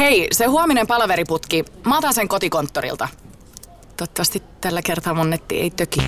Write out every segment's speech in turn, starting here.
Hei, se huominen palaveriputki. Mä otan sen kotikonttorilta. Toivottavasti tällä kertaa mun netti ei töki.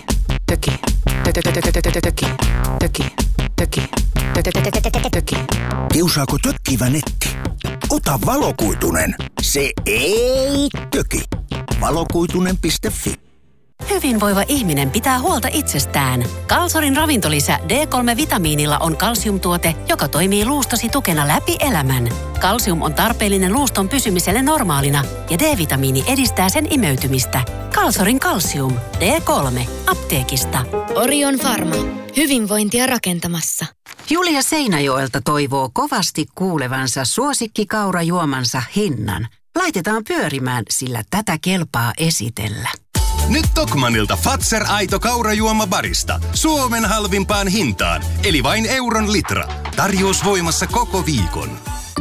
Kiusaako tökkivä netti? Ota valokuitunen. Se ei töki. Valokuitunen.fi. Hyvinvoiva ihminen pitää huolta itsestään. Kalsorin ravintolisä D3-vitamiinilla on kalsiumtuote, joka toimii luustosi tukena läpi elämän. Kalsium on tarpeellinen luuston pysymiselle normaalina ja D-vitamiini edistää sen imeytymistä. Kalsorin kalsium. D3. Apteekista. Orion Pharma. Hyvinvointia rakentamassa. Julia Seinäjoelta toivoo kovasti kuulevansa suosikkikaurajuomansa hinnan. Laitetaan pyörimään, sillä tätä kelpaa esitellä. Nyt Tokmanilta Fazer Aito kaurajuoma barista. Suomen halvimpaan hintaan, eli vain euron litra. Tarjous voimassa koko viikon.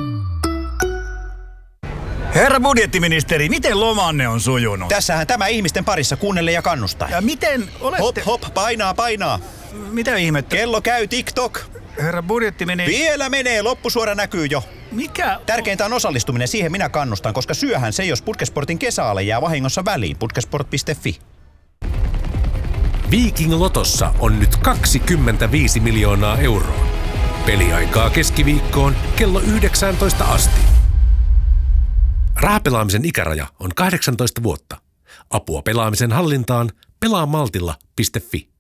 Herra budjettiministeri, miten lomanne on sujunut? Tässähän tämä ihmisten parissa kuunnelle ja kannustaa. Ja miten olette... Hop, painaa. Mitä ihmettä? Kello käy TikTok. Herra budjettiministeri... Vielä menee, loppusuora näkyy jo. Mikä? Tärkeintä on osallistuminen, siihen minä kannustan, koska syöhän se, jos Putkesportin kesäale jää vahingossa väliin. Putkesport.fi. Viking Lotossa on nyt 25 miljoonaa euroa. Peliaikaa keskiviikkoon kello 19 asti. Rahapelaamisen ikäraja on 18 vuotta. Apua pelaamisen hallintaan pelaamaltilla.fi.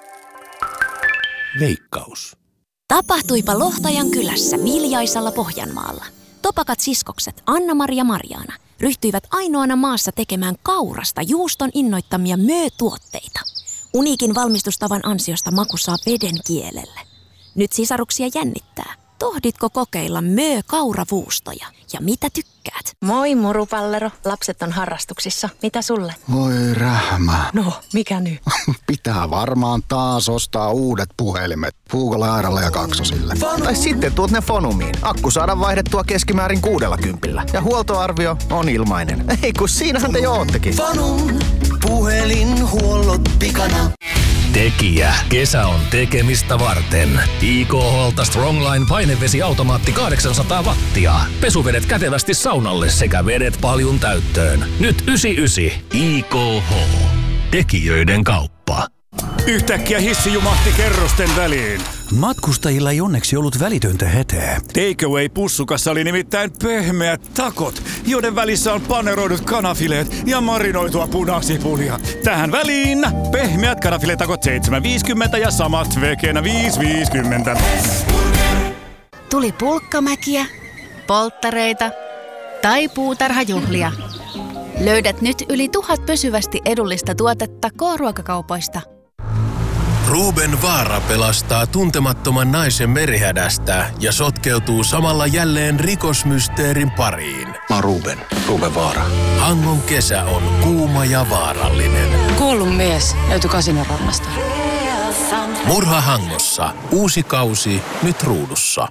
Veikkaus. Tapahtuipa Lohtajan kylässä Viljaisalla Pohjanmaalla. Topakat siskokset Anna-Maria Marjaana ryhtyivät ainoana maassa tekemään kaurasta juuston innoittamia möötuotteita. Uniikin valmistustavan ansiosta maku saa veden kielelle. Nyt sisaruksia jännittää. Tohditko kokeilla kauravuustoja? Ja mitä tykkäät? Moi murupallero. Lapset on harrastuksissa. Mitä sulle? Voi rähmä. No, mikä nyt? Pitää varmaan taas ostaa uudet puhelimet. Puukolla, Airalla ja Kaksosille. Tai sitten tuot ne Fonumiin. Akku saadaan vaihdettua keskimäärin 60. Ja huoltoarvio on ilmainen. Ei kun siinähän te jo oottekin. Fonum. Puhelinhuollot pikana. Tekijä. Kesä on tekemistä varten. IKH:lta Strongline painevesiautomaatti 800 wattia. Pesuvedet kätevästi saunalle sekä vedet paljun täyttöön. Nyt 99. IKH. Tekijöiden kauppa. Yhtäkkiä hissi jumahti kerrosten väliin. Matkustajilla ei onneksi ollut välitöntä hätää. Takeaway-pussukassa oli nimittäin pehmeät takot, joiden välissä on paneroidut kanafileet ja marinoitua punasipulia. Tähän väliin pehmeät kanafiletakot 7,50 ja samat vekenä 5,50. Tuli pulkkamäkiä, polttareita tai puutarhajuhlia. Löydät nyt yli 1000 pysyvästi edullista tuotetta K-ruokakaupoista. Ruben Vaara pelastaa tuntemattoman naisen merihädästä ja sotkeutuu samalla jälleen rikosmysteerin pariin. Mä oon Ruben Vaara. Hangon kesä on kuuma ja vaarallinen. Kuollut mies löytyi Kasinorannasta. Murha Hangossa. Uusi kausi nyt ruudussa.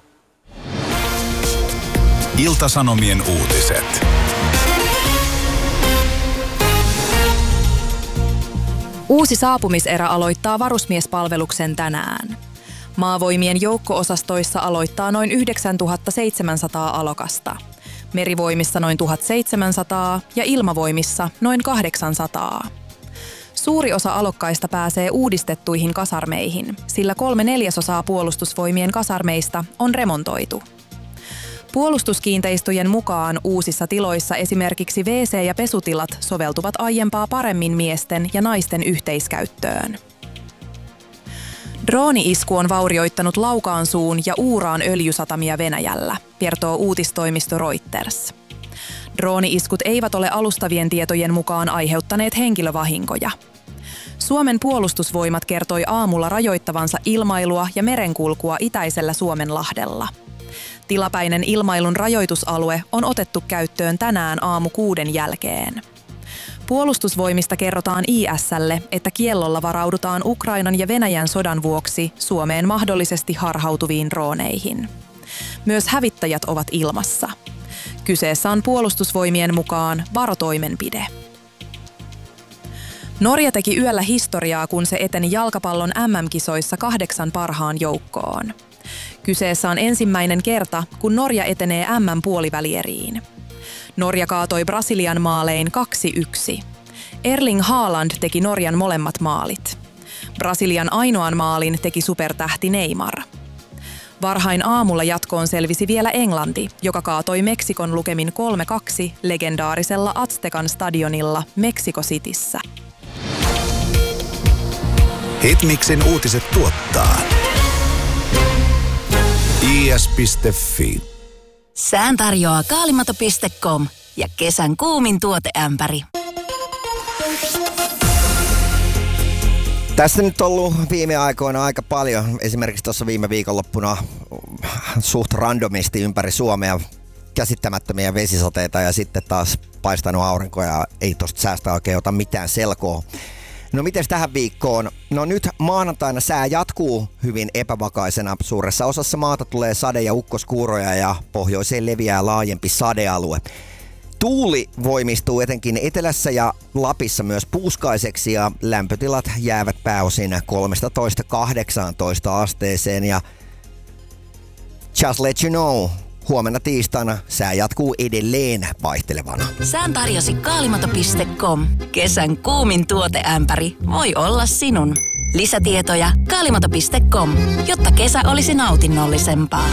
Ilta-Sanomien uutiset. Uusi saapumiserä aloittaa varusmiespalveluksen tänään. Maavoimien joukko-osastoissa aloittaa noin 9700 alokasta. Merivoimissa noin 1700 ja ilmavoimissa noin 800. Suuri osa alokkaista pääsee uudistettuihin kasarmeihin, sillä 3/4 puolustusvoimien kasarmeista on remontoitu. Puolustuskiinteistöjen mukaan uusissa tiloissa esimerkiksi WC- ja pesutilat soveltuvat aiempaa paremmin miesten ja naisten yhteiskäyttöön. Drooni-isku on vaurioittanut Laukaansuun ja Uuraan öljysatamia Venäjällä, kertoo uutistoimisto Reuters. Drooni-iskut eivät ole alustavien tietojen mukaan aiheuttaneet henkilövahinkoja. Suomen puolustusvoimat kertoi aamulla rajoittavansa ilmailua ja merenkulkua itäisellä Suomenlahdella. Tilapäinen ilmailun rajoitusalue on otettu käyttöön tänään aamu 6 jälkeen. Puolustusvoimista kerrotaan IS:lle, että kiellolla varaudutaan Ukrainan ja Venäjän sodan vuoksi Suomeen mahdollisesti harhautuviin drooneihin. Myös hävittäjät ovat ilmassa. Kyseessä on puolustusvoimien mukaan varotoimenpide. Norja teki yöllä historiaa, kun se eteni jalkapallon MM-kisoissa 8 parhaan joukkoon. Kyseessä on ensimmäinen kerta, kun Norja etenee MM-puolivälieriin. Norja kaatoi Brasilian maalein 2-1. Erling Haaland teki Norjan molemmat maalit. Brasilian ainoan maalin teki supertähti Neymar. Varhain aamulla jatkoon selvisi vielä Englanti, joka kaatoi Meksikon lukemin 3-2 legendaarisella Aztecan stadionilla Mexico Cityssä. Hitmixin uutiset tuottaa is.fi. Sään tarjoaa kaalimato.com ja kesän kuumin tuoteämpäri. Tässä nyt on ollut viime aikoina aika paljon, esimerkiksi tuossa viime viikonloppuna suht randomisti ympäri Suomea käsittämättömiä vesisateita ja sitten taas paistanut aurinko ja ei tosta säästä oikein ota mitään selkoa. No mites tähän viikkoon? No nyt maanantaina sää jatkuu hyvin epävakaisena. Suuressa osassa maata tulee sade- ja ukkoskuuroja ja pohjoiseen leviää laajempi sadealue. Tuuli voimistuu etenkin etelässä ja Lapissa myös puuskaiseksi ja lämpötilat jäävät pääosin 13-18 asteeseen ja just let you know, huomenna tiistaina sää jatkuu edelleen vaihtelevana. Sään tarjosi kaalimato.com. Kesän kuumin tuoteämpäri voi olla sinun. Lisätietoja kaalimato.com, jotta kesä olisi nautinnollisempaa.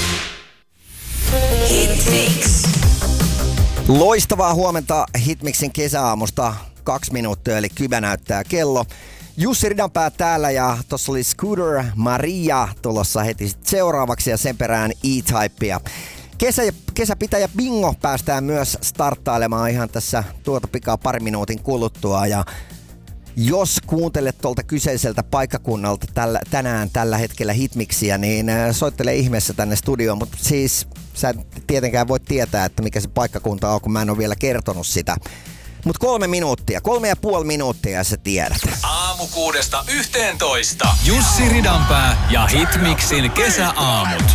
Hitmix. Loistavaa huomenta Hitmixin kesäaamusta. 2 minuuttia eli kybä näyttää kello. Jussi Ridanpää täällä ja tossa oli Scooter Maria tulossa heti seuraavaksi ja sen perään E-Typea. Kesäpitäjä Bingo päästään myös starttailemaan ihan tässä tuota pikaa 2 minuutin kuluttua ja jos kuuntelet tuolta kyseiseltä paikkakunnalta tänään tällä hetkellä Hitmixiä, niin soittele ihmeessä tänne studioon, mutta siis sä tietenkään voit tietää, että mikä se paikkakunta on, kun mä en ole vielä kertonut sitä. Mut 3 minuuttia, 3,5 minuuttia ja sä tiedät. Aamu 6–11. Jussi Ridanpää ja Hitmixin kesäaamut.